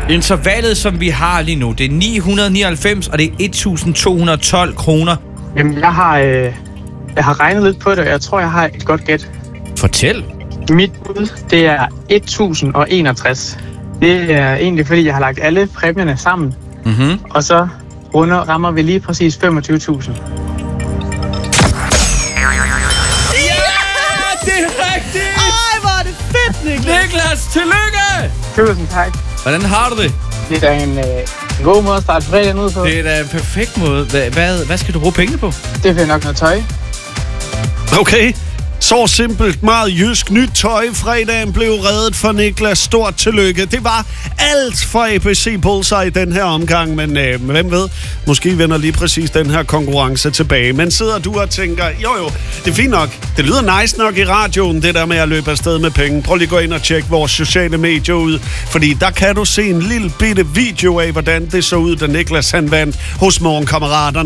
Intervallet, som vi har lige nu, det er 999, og det er 1.212 kroner. Jamen, jeg har regnet lidt på det, og jeg tror, jeg har et godt gæt. Fortæl. Mit bud, det er 1061. Det er egentlig, fordi jeg har lagt alle præmierne sammen. Mhm. Og så rammer vi lige præcis 25.000. Ja, det er rigtigt! Ej, hvor er det fedt, Niklas! Niklas, tillykke! Tusind tak. Hvordan har du det? Det er en god måde at starte fredagen ud på. Det er da en perfekt måde. Hvad skal du bruge pengene på? Det er nok noget tøj. Okay, så simpelt, meget jysk. Nyt tøj. Fredagen blev reddet for Niklas. Stort tillykke. Det var alt for ABC Bullseye i den her omgang, men hvem ved, måske vender lige præcis den her konkurrence tilbage. Men sidder du og tænker, jo, det er fint nok. Det lyder nice nok i radioen, det der med at løbe afsted med penge. Prøv lige at gå ind og tjekke vores sociale medier ud, fordi der kan du se en lille bitte video af, hvordan det så ud, da Niklas han vandt hos Morgenkammeraterne.